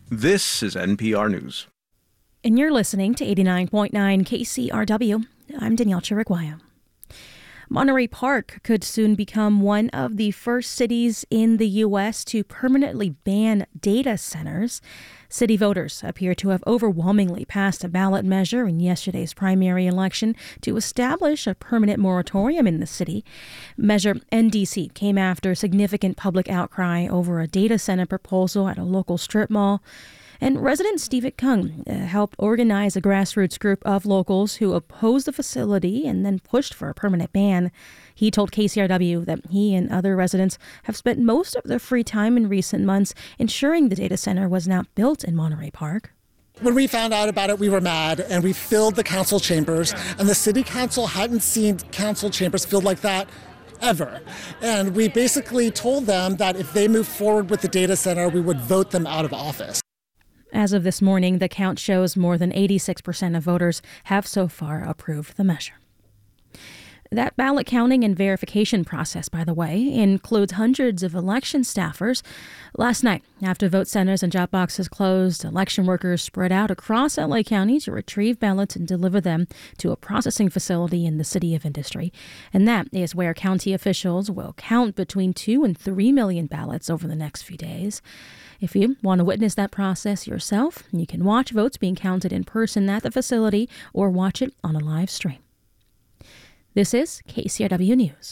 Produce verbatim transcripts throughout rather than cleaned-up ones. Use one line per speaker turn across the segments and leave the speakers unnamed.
This is N P R News.
And you're listening to eighty-nine point nine K C R W. I'm Danielle Chiriguaya. Monterey Park could soon become one of the first cities in the U S to permanently ban data centers. City voters appear to have overwhelmingly passed a ballot measure in yesterday's primary election to establish a permanent moratorium in the city. Measure N D C came after significant public outcry over a data center proposal at a local strip mall. And resident Steve Kung uh, helped organize a grassroots group of locals who opposed the facility and then pushed for a permanent ban. He told K C R W that he and other residents have spent most of their free time in recent months ensuring the data center was not built in Monterey Park.
When we found out about it, we were mad, and we filled the council chambers, and the city council hadn't seen council chambers filled like that ever. And we basically told them that if they moved forward with the data center, we would vote them out of office.
As of this morning, the count shows more than eighty-six percent of voters have so far approved the measure. That ballot counting and verification process, by the way, includes hundreds of election staffers. Last night, after vote centers and drop boxes closed, election workers spread out across L A County to retrieve ballots and deliver them to a processing facility in the City of Industry. And that is where county officials will count between two and three million ballots over the next few days. If you want to witness that process yourself, you can watch votes being counted in person at the facility or watch it on a live stream. This is K C R W News.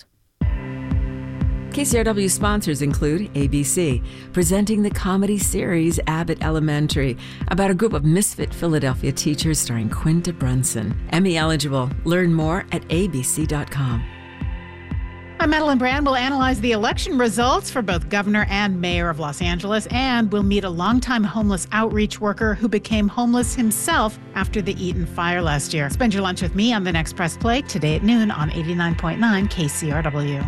K C R W sponsors include A B C, presenting the comedy series Abbott Elementary, about a group of misfit Philadelphia teachers starring Quinta Brunson. Emmy eligible. Learn more at A B C dot com.
I'm Madeline Brand. We'll analyze the election results for both governor and mayor of Los Angeles, and we'll meet a longtime homeless outreach worker who became homeless himself after the Eaton fire last year. Spend your lunch with me on the next Press Play today at noon on eighty-nine point nine K C R W.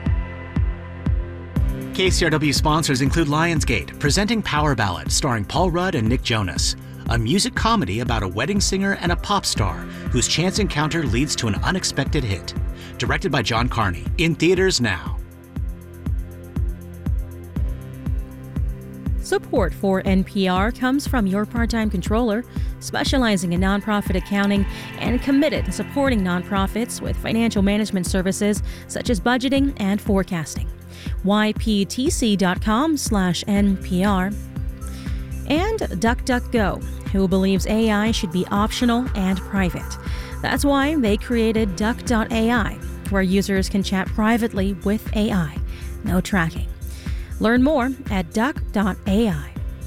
K C R W sponsors include Lionsgate, presenting Power Ballad, starring Paul Rudd and Nick Jonas, a music comedy about a wedding singer and a pop star whose chance encounter leads to an unexpected hit. Directed by John Carney, in theaters now.
Support for N P R comes from your part-time controller, specializing in nonprofit accounting and committed to supporting nonprofits with financial management services such as budgeting and forecasting. Y P T C dot com slash N P R. And DuckDuckGo, who believes A I should be optional and private. That's why they created Duck dot A I, where users can chat privately with A I. No tracking. Learn more at Duck dot A I.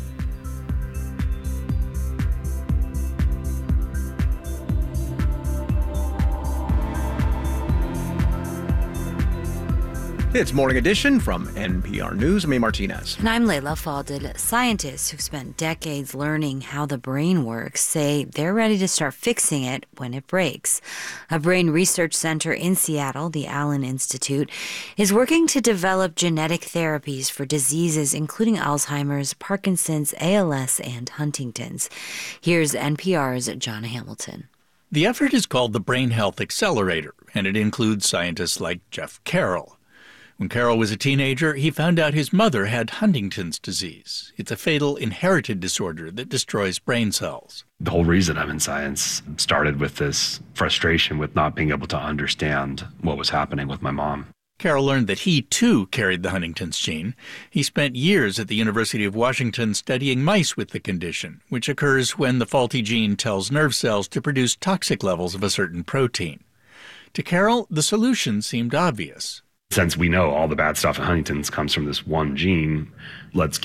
It's Morning Edition from N P R News. I'm A. Martinez.
And I'm Leila Fadel. Scientists who've spent decades learning how the brain works say they're ready to start fixing it when it breaks. A brain research center in Seattle, the Allen Institute, is working to develop genetic therapies for diseases including Alzheimer's, Parkinson's, A L S, and Huntington's. Here's N P R's John Hamilton.
The effort is called the Brain Health Accelerator, and it includes scientists like Jeff Carroll. When Carroll was a teenager, he found out his mother had Huntington's disease. It's a fatal inherited disorder that destroys brain cells.
The whole reason I'm in science started with this frustration with not being able to understand what was happening with my mom.
Carroll learned that he, too, carried the Huntington's gene. He spent years at the University of Washington studying mice with the condition, which occurs when the faulty gene tells nerve cells to produce toxic levels of a certain protein. To Carroll, the solution seemed obvious.
Since we know all the bad stuff in Huntington's comes from this one gene, let's